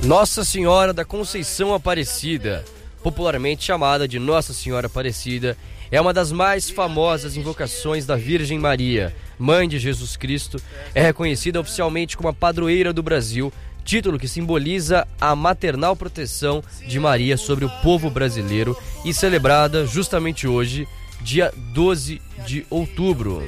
Nossa Senhora da Conceição Aparecida, popularmente chamada de Nossa Senhora Aparecida, é uma das mais famosas invocações da Virgem Maria, Mãe de Jesus Cristo. É reconhecida oficialmente como a padroeira do Brasil, título que simboliza a maternal proteção de Maria sobre o povo brasileiro e celebrada justamente hoje, dia 12 de outubro.